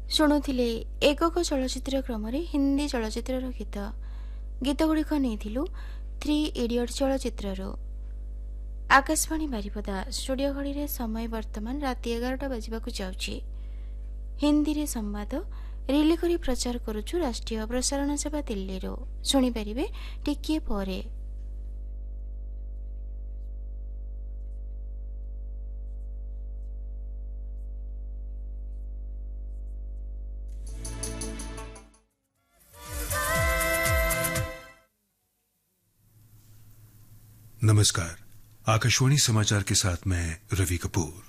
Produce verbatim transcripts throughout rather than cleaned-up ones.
शुणुथिले एकक चलचित्र क्रम हिंदी चलचित्र गीत गीत गुड़िक नहीं थ्री इडियट चलचित्र। आकाशवाणी बारिपदा स्टूडियो घड़ी रे समय वर्तमान राति एगारटा बजवाक जाउछि। हिंदी रे संवाद रिले करी प्रचार करुछु राष्ट्रीय प्रसारण सेवा दिल्ली रो। सुनी परिबे टिकिए परे। नमस्कार, आकाशवाणी समाचार के साथ मैं रवि कपूर।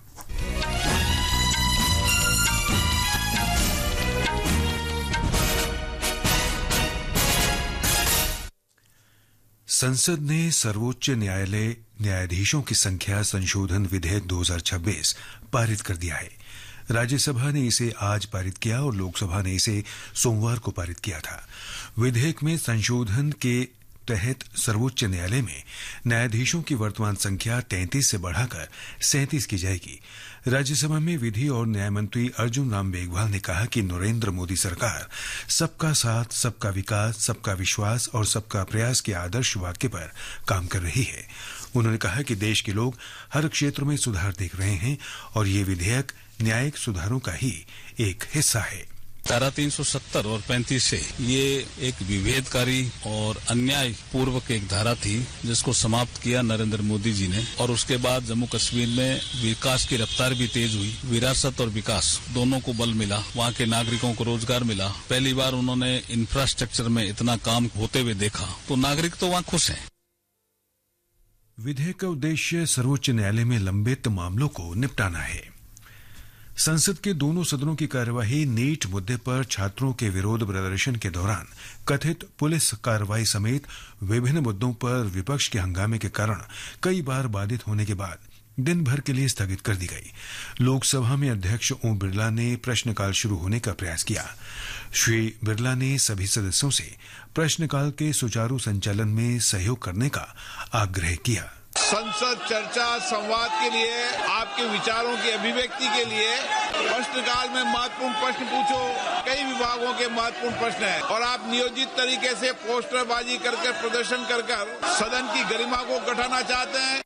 संसद ने सर्वोच्च न्यायालय न्यायाधीशों की संख्या संशोधन विधेयक दो हज़ार छब्बीस पारित कर दिया है। राज्यसभा ने इसे आज पारित किया और लोकसभा ने इसे सोमवार को पारित किया था। विधेयक में संशोधन के तहत सर्वोच्च न्यायालय में न्यायाधीशों की वर्तमान संख्या तैंतीस से बढ़ाकर सैंतीस की जाएगी। राज्यसभा में विधि और न्याय मंत्री अर्जुन राम मेघवाल ने कहा कि नरेंद्र मोदी सरकार सबका साथ, सबका विकास, सबका विश्वास और सबका प्रयास के आदर्श वाक्य पर काम कर रही है। उन्होंने कहा कि देश के लोग हर क्षेत्र में सुधार देख रहे हैं और ये विधेयक न्यायिक सुधारों का ही एक हिस्सा है। धारा तीन सौ सत्तर और पैंतीस से ये एक विभेदकारी और अन्याय पूर्वक एक धारा थी जिसको समाप्त किया नरेंद्र मोदी जी ने, और उसके बाद जम्मू कश्मीर में विकास की रफ्तार भी तेज हुई। विरासत और विकास दोनों को बल मिला, वहाँ के नागरिकों को रोजगार मिला। पहली बार उन्होंने इंफ्रास्ट्रक्चर में इतना काम होते हुए देखा, तो नागरिक तो वहाँ खुश हैं। विधेयक का उद्देश्य सर्वोच्च न्यायालय में लंबित मामलों को निपटाना है। संसद के दोनों सदनों की कार्यवाही नीट मुद्दे पर छात्रों के विरोध प्रदर्शन के दौरान कथित पुलिस कार्रवाई समेत विभिन्न मुद्दों पर विपक्ष के हंगामे के कारण कई बार बाधित होने के बाद दिन भर के लिए स्थगित कर दी गई। लोकसभा में अध्यक्ष ओम बिरला ने प्रश्नकाल शुरू होने का प्रयास किया। श्री बिरला ने सभी सदस्यों से प्रश्नकाल के सुचारू संचालन में सहयोग करने का आग्रह किया। संसद चर्चा संवाद के लिए, आपके विचारों की अभिव्यक्ति के लिए प्रश्नकाल में महत्वपूर्ण प्रश्न पूछो। कई विभागों के महत्वपूर्ण प्रश्न हैं और आप नियोजित तरीके से पोस्टरबाजी करके प्रदर्शन कर कर सदन की गरिमा को घटाना चाहते हैं।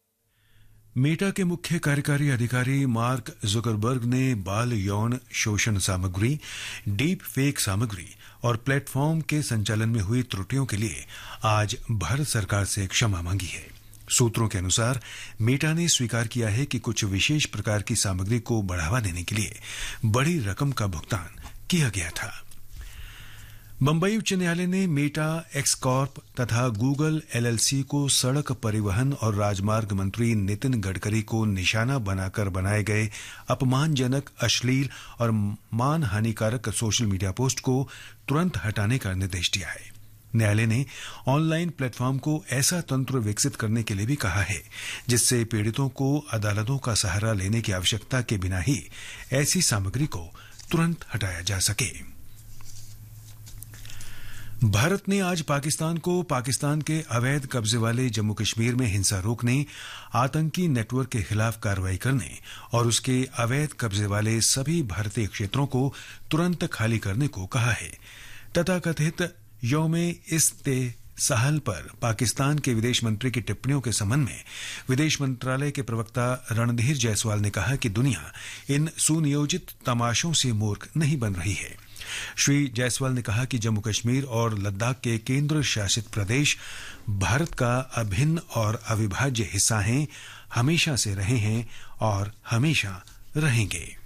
मेटा के मुख्य कार्यकारी अधिकारी मार्क जुकरबर्ग ने बाल यौन शोषण सामग्री, डीप फेक सामग्री और प्लेटफॉर्म के संचालन में हुई त्रुटियों के लिए आज भारत सरकार से क्षमा मांगी है। सूत्रों के अनुसार मेटा ने स्वीकार किया है कि कुछ विशेष प्रकार की सामग्री को बढ़ावा देने के लिए बड़ी रकम का भुगतान किया गया था। बंबई उच्च न्यायालय ने मेटा, एक्सकॉर्प तथा गूगल एलएलसी को सड़क परिवहन और राजमार्ग मंत्री नितिन गडकरी को निशाना बनाकर बनाए गए अपमानजनक, अश्लील और मान हानिकारक सोशल मीडिया पोस्ट को तुरंत हटाने का निर्देश दिया है। न्यायालय ने ऑनलाइन प्लेटफॉर्म को ऐसा तंत्र विकसित करने के लिए भी कहा है जिससे पीड़ितों को अदालतों का सहारा लेने की आवश्यकता के बिना ही ऐसी सामग्री को तुरंत हटाया जा सके। भारत ने आज पाकिस्तान को पाकिस्तान के अवैध कब्जे वाले जम्मू कश्मीर में हिंसा रोकने, आतंकी नेटवर्क के खिलाफ कार्रवाई करने और उसके अवैध कब्जे वाले सभी भारतीय क्षेत्रों को तुरंत खाली करने को कहा है। तथाकथित यौम-ए-इस्तेसाहल पर पाकिस्तान के विदेश मंत्री की टिप्पणियों के संबंध में विदेश मंत्रालय के प्रवक्ता रणधीर जायसवाल ने कहा कि दुनिया इन सुनियोजित तमाशों से मूर्ख नहीं बन रही है। श्री जायसवाल ने कहा कि जम्मू कश्मीर और लद्दाख के केंद्र शासित प्रदेश भारत का अभिन्न और अविभाज्य हिस्सा हैं, हमेशा से रहे हैं और हमेशा रहेंगे।